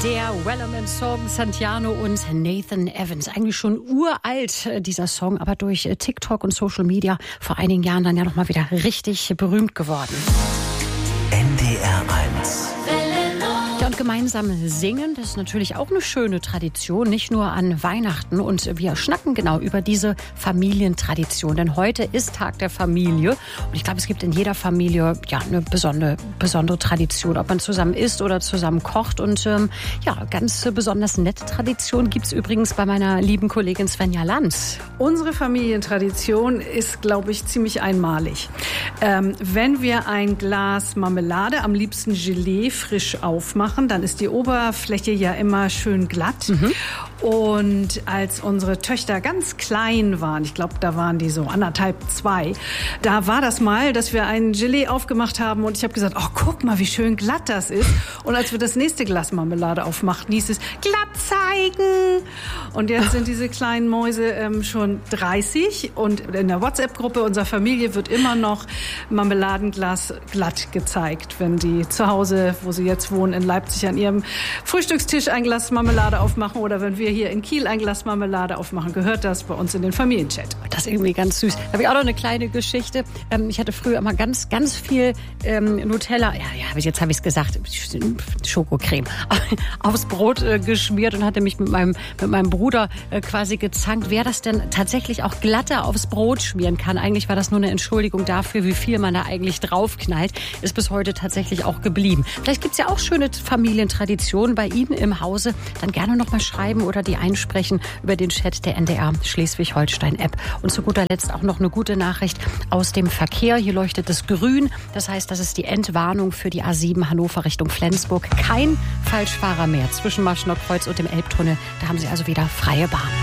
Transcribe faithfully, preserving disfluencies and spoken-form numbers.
Der Wellerman-Song Santiano und Nathan Evans. Eigentlich schon uralt, dieser Song, aber durch TikTok und Social Media vor einigen Jahren dann ja nochmal wieder richtig berühmt geworden. N D R eins. Ja, und gemeinsam singen, das ist natürlich auch eine schöne Tradition, nicht nur an Weihnachten. Und wir schnacken genau über diese Familientradition, denn heute ist Tag der Familie. Und ich glaube, es gibt in jeder Familie ja eine besondere, besondere Tradition, ob man zusammen isst oder zusammen kocht. Und ähm, ja, ganz besonders nette Tradition gibt es übrigens bei meiner lieben Kollegin Svenja Lanz. Unsere Familientradition ist, glaube ich, ziemlich einmalig. Ähm, wenn wir ein Glas Marmelade, am liebsten Gelee, frisch aufmachen, dann ist die Oberfläche ja immer schön glatt. Mhm. Und als unsere Töchter ganz klein waren, ich glaube, da waren die so anderthalb, zwei, da war das mal, dass wir ein Gelee aufgemacht haben und ich habe gesagt, oh, guck mal, wie schön glatt das ist. Und als wir das nächste Glas Marmelade aufmachten, hieß es, glatt zeigen. Und jetzt sind diese kleinen Mäuse ähm, schon dreißig und in der WhatsApp-Gruppe unserer Familie wird immer noch Marmeladenglas glatt gezeigt, wenn die zu Hause, wo sie jetzt wohnen, in Leipzig an ihrem Frühstückstisch ein Glas Marmelade aufmachen oder wenn wir hier in Kiel ein Glas Marmelade aufmachen, gehört das bei uns in den Familienchat. Das ist irgendwie ganz süß. Da habe ich auch noch eine kleine Geschichte. Ähm, ich hatte früher immer ganz, ganz viel ähm, Nutella, ja, ja, jetzt habe ich es gesagt, Schokocreme, aufs Brot äh, geschmiert und hatte mich mit meinem, mit meinem Bruder äh, quasi gezankt, wer das denn tatsächlich auch glatter aufs Brot schmieren kann. Eigentlich war das nur eine Entschuldigung dafür, wie viel man da eigentlich draufknallt. Ist bis heute tatsächlich auch geblieben. Vielleicht gibt es ja auch schöne Familientraditionen bei Ihnen im Hause. Dann gerne noch mal schreiben oder die einsprechen über den Chat der N D R Schleswig-Holstein-App. Und zu guter Letzt auch noch eine gute Nachricht aus dem Verkehr. Hier leuchtet es grün. Das heißt, das ist die Entwarnung für die A sieben Hannover Richtung Flensburg. Kein Falschfahrer mehr zwischen Marschnockkreuz und dem Elbtunnel. Da haben Sie also wieder freie Bahn.